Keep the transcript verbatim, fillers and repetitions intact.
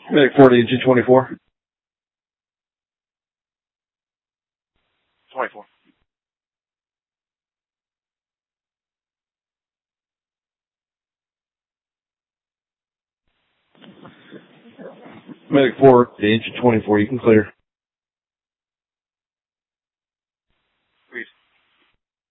Medic four to engine twenty-four. twenty-four. Medic four to engine twenty-four, you can clear.